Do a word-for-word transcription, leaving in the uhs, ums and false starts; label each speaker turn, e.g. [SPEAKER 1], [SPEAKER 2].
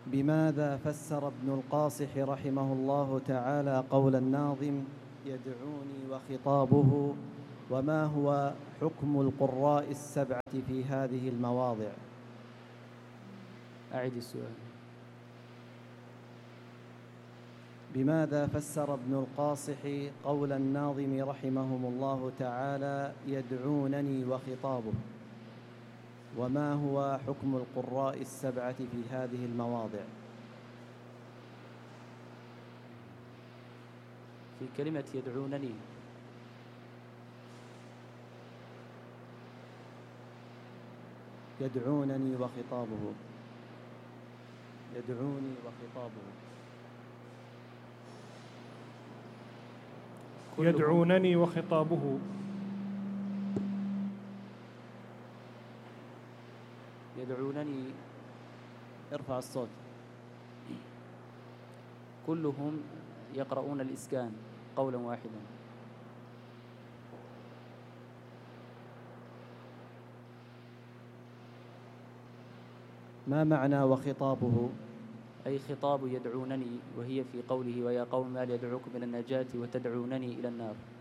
[SPEAKER 1] بماذا فسر ابن القاصح رحمه الله تعالى قول الناظم يدعوني وخطابه؟ وما هو حكم القراء السبعة في هذه المواضع؟
[SPEAKER 2] أعد السؤال.
[SPEAKER 1] بماذا فسر ابن القاصح قول الناظم رحمهم الله تعالى يدعونني وخطابه؟ وما هو حكم القراء السبعة في هذه المواضع؟
[SPEAKER 2] في كلمة يدعونني
[SPEAKER 1] يدعونني وخطابه، يدعوني وخطابه،
[SPEAKER 3] يدعونني وخطابه،
[SPEAKER 2] يدعونني.
[SPEAKER 1] ارفع الصوت.
[SPEAKER 2] كلهم يقرؤون الإسكان قولا واحدا.
[SPEAKER 1] ما معنى وخطابه؟
[SPEAKER 2] أي خطاب يدعونني، وهي في قوله ويا قوم ما ليدعوكم إلى النجاة وتدعونني إلى النار.